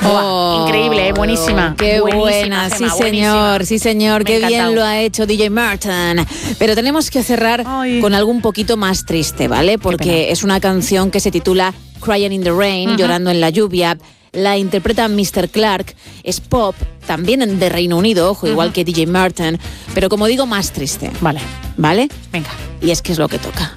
Increíble, buenísima. Qué buenísima, buena, Gemma, sí señor, qué bien lo ha hecho DJ Martin. Pero tenemos que cerrar con algo un poquito más triste, ¿vale? Porque es una canción que se titula Crying in the Rain, llorando en la lluvia. La interpreta Mr. Clark, es pop, también de Reino Unido, ojo, igual que DJ Martin, pero como digo, más triste. Vale. ¿Vale? Venga. Y es que es lo que toca.